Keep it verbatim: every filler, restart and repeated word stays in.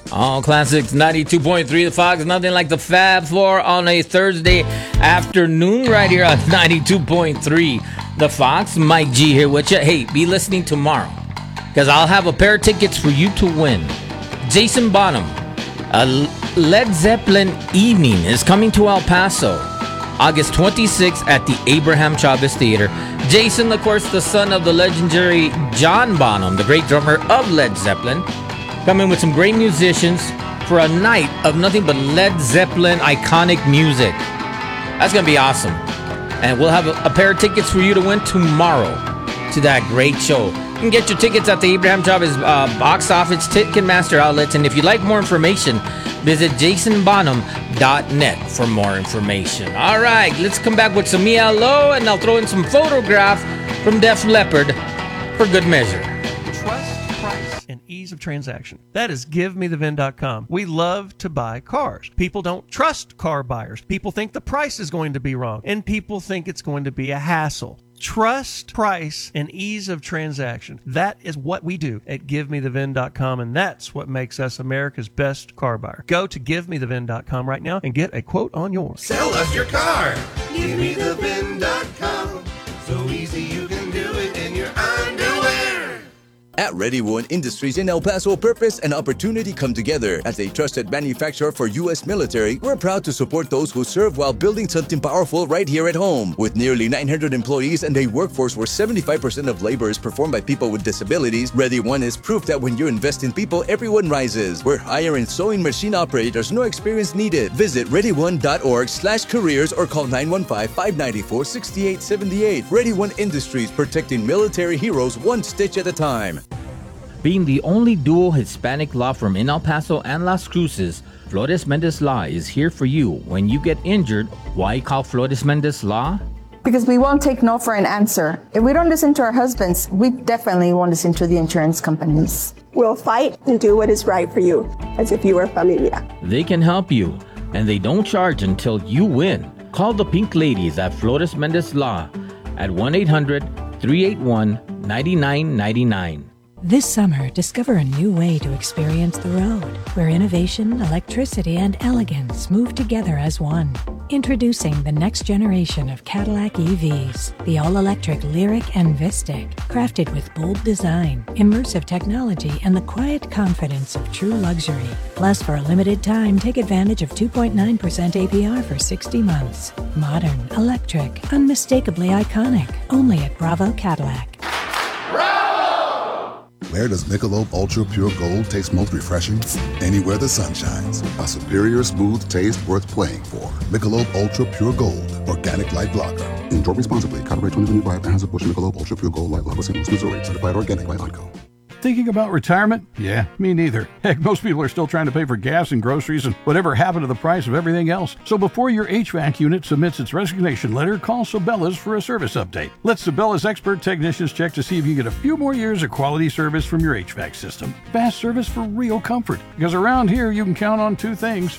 All Classics ninety-two point three The Fox. Nothing like the Fab Four on a Thursday afternoon right here on ninety-two point three The Fox. Mike G here with you. Hey, be listening tomorrow because I'll have a pair of tickets for you to win. Jason Bonham, a Led Zeppelin evening is coming to El Paso August twenty-sixth at the Abraham Chavez Theater. Jason, of course, the son of the legendary John Bonham, the great drummer of Led Zeppelin, coming with some great musicians for a night of nothing but Led Zeppelin iconic music. That's going to be awesome. And we'll have a, a pair of tickets for you to win tomorrow to that great show. You can get your tickets at the Abraham Chavez uh, box office, Ticketmaster outlets. And if you'd like more information, visit jason bonham dot net for more information. All right, let's come back with some E L O, and I'll throw in some photograph from Def Leppard for good measure. Trust, price, and ease of transaction. That is give me the V I N dot com. We love to buy cars. People don't trust car buyers. People think the price is going to be wrong, and people think it's going to be a hassle. Trust, price, and ease of transaction. That is what we do at give me the V I N dot com, and that's what makes us America's best car buyer. Go to give me the V I N dot com right now and get a quote on yours. Sell us your car. give me the V I N dot com. So easy you can do it in your underwear. At Ready One Industries in El Paso, purpose and opportunity come together. As a trusted manufacturer for U S military, we're proud to support those who serve while building something powerful right here at home. With nearly nine hundred employees and a workforce where seventy-five percent of labor is performed by people with disabilities, Ready One is proof that when you invest in people, everyone rises. We're hiring sewing machine operators, no experience needed. Visit ready one dot org slash careers or call nine one five, five nine four, six eight seven eight. Ready One Industries, protecting military heroes one stitch at a time. Being the only dual Hispanic law firm in El Paso and Las Cruces, Flores Mendez Law is here for you. When you get injured, why call Flores Mendez Law? Because we won't take no for an answer. If we don't listen to our husbands, we definitely won't listen to the insurance companies. We'll fight and do what is right for you, as if you were familia. They can help you, and they don't charge until you win. Call the Pink Ladies at Flores Mendez Law at one eight hundred, three eight one, nine nine nine nine. This summer, discover a new way to experience the road, where innovation, electricity, and elegance move together as one. Introducing the next generation of Cadillac E Vs, the all-electric Lyriq and Vistiq, crafted with bold design, immersive technology, and the quiet confidence of true luxury. Plus, for a limited time, take advantage of two point nine percent A P R for sixty months. Modern, electric, unmistakably iconic, only at Bravo Cadillac. Where does Michelob Ultra Pure Gold taste most refreshing? Anywhere the sun shines. A superior smooth taste worth playing for. Michelob Ultra Pure Gold, organic light lager. Enjoy responsibly. Copyright twenty twenty-five. Anheuser-Busch Michelob Ultra Pure Gold Light Lager, Saint Louis, Missouri. Certified organic by Onco. Thinking about retirement? Yeah, me neither. Heck, most people are still trying to pay for gas and groceries and whatever happened to the price of everything else. So before your H V A C unit submits its resignation letter, call Sabela's for a service update. Let Sabela's expert technicians check to see if you get a few more years of quality service from your H V A C system. Fast service for real comfort. Because around here, you can count on two things: